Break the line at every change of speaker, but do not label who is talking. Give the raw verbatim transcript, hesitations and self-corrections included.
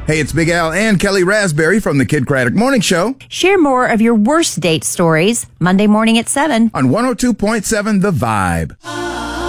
Hey, it's Big Al and Kelly Raspberry from the Kid Craddock Morning Show
Share more of your worst date stories Monday morning at seven.
on one oh two point seven The Vibe.